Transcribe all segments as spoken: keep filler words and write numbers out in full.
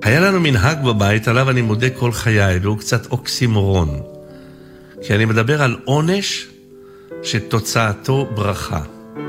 היה לנו מנהג בבית, עליו אני מודה כל חיי, והוא קצת אוקסימורון. כי אני מדבר על עונש שתוצאתו ברכה.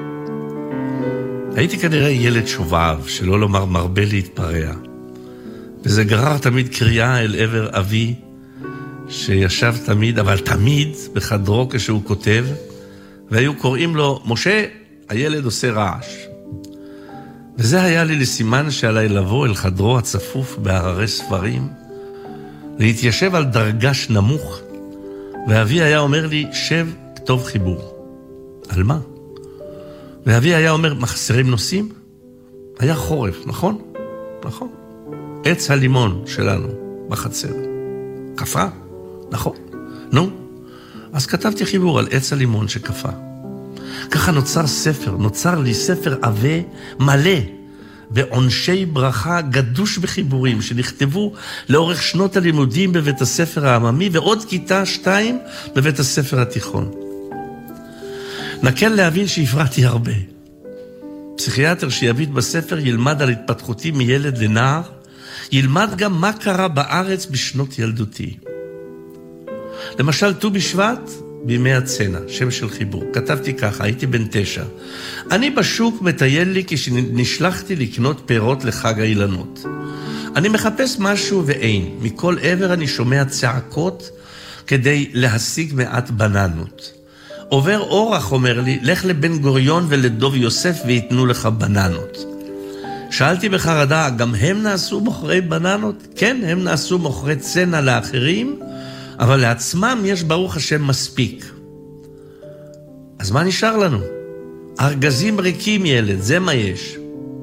הייתי כנראה ילד שובב, שלא לומר מרבה להתפרע. וזה גרר תמיד קריאה אל עבר אבי, שישב תמיד, אבל תמיד בחדרו כשהוא כותב, והיו קוראים לו, משה, הילד עושה רעש. וזה היה לי לסימן שעליי לבוא אל חדרו הצפוף בהררי ספרים, להתיישב על דרגש נמוך, ואבי היה אומר לי, שב, כתוב חיבור. על מה? ואבי היה אומר, מחסרים נושאים? היה חורף, נכון? נכון. עץ הלימון שלנו בחצר. קפה? נכון. נו, אז כתבתי חיבור על עץ הלימון שקפה. ככה נוצר ספר, נוצר לי ספר עבה מלא, ועונשי ברכה גדוש בחיבורים, שנכתבו לאורך שנות הלימודים בבית הספר העממי, ועוד כיתה שתיים בבית הספר התיכון. נקל להבין שהפרעתי הרבה. פסיכיאטר שיביט בספר ילמד על התפתחותי מילד לנער, ילמד גם מה קרה בארץ בשנות ילדותי. למשל, ט"ו בשבט בימי הצנע, שם של חיבור. כתבתי ככה, הייתי בן תשע. אני בשוק מטייל לי כשנשלחתי לקנות פירות לחג האילנות. אני מחפש משהו ואין. מכל עבר אני שומע צעקות כדי להשיג מעט בננות. עובר אורח אומר לי, לך לבן גוריון ולדוב יוסף ויתנו לך בננות. שאלתי בחרדה, גם הם נעשו מוכרי בננות? כן, הם נעשו מוכרי צנע לאחרים, אבל לעצמם יש ברוך השם מספיק. אז מה נשאר לנו? ארגזים ריקים ילד, זה מה יש.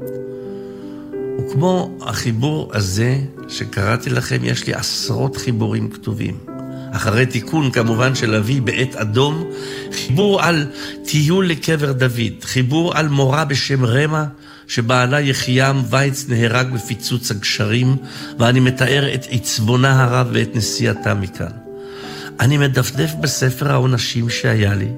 וכמו החיבור הזה שקראתי לכם, יש לי עשרות חיבורים כתובים. אחרי תיקון כמובן של אבי בעת אדום, חיבור על טיול לקבר דוד, חיבור על מורה בשם רמה, שבעלה יחיים וייץ נהרג בפיצוץ הגשרים, ואני מתאר את עצבונה הרב ואת נסיעתה מכאן. אני מדפדף בספר העונשים שהיה לי,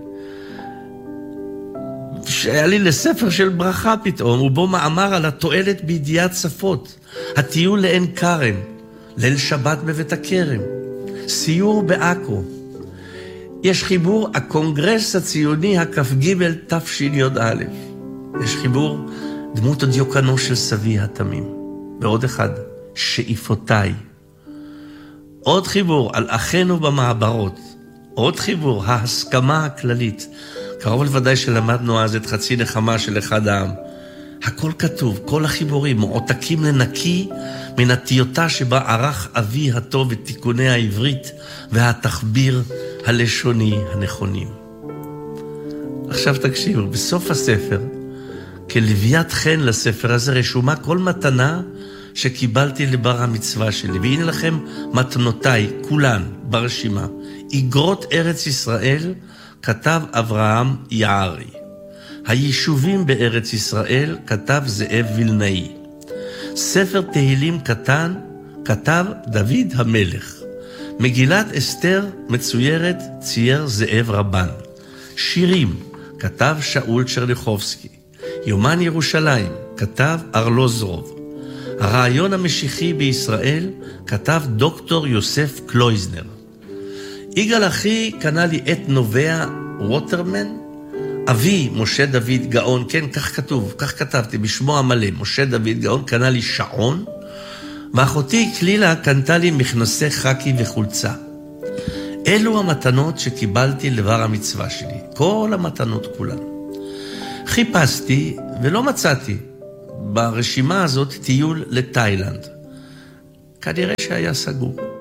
שהיה לי לספר של ברכה פתאום, ובו מאמר על התועלת בידיעת שפות, הטיול לעין כרם, ליל שבת בבית הכרם, סיור בעכו. יש חיבור הקונגרס הציוני הכ"ג תשי"א. יש חיבור דמות הדיוקנו של סבי התמים. ועוד אחד, שאיפותיי. עוד חיבור על אחינו במעברות. עוד חיבור, ההסכמה הכללית. קרוב לוודאי שלמדנו אז את חצי נחמה של אחד העם. הכל כתוב, כל החיבורים מועתקים לנקי מן הטיוטה שבה ערך אבי הטוב את תיקוני העברית והתחביר הלשוני הנכונים. עכשיו תקשיבו, בסוף הספר, כלוויית חן לספר הזה, רשומה כל מתנה שקיבלתי לבר המצווה שלי. והנה לכם מתנותיי, כולן ברשימה. איגרות ארץ ישראל כתב אברהם יערי. היישובים בארץ ישראל כתב זאב וילנאי. ספר תהילים קטן כתב דוד המלך. מגילת אסתר מצוירת צייר זאב רבן. שירים כתב שאול צ'רניחובסקי. יומן ירושלים כתב ארלוזרוב. הרעיון המשיחי בישראל כתב דוקטור יוסף קלויזנר. יגאל אחי קנה לי את נובע רוטרמן. אבי משה דוד גאון, כן, כך כתוב, כך כתבתי בשמו המלא, משה דוד גאון קנה לי שעון, ואחותי כלילה קנתה לי מכנסי חקי וחולצה. אלו המתנות שקיבלתי לבר המצווה שלי, כל המתנות כולן. חיפשתי ולא מצאתי ברשימה הזאת טיול לתאילנד. כנראה שהיה סגור.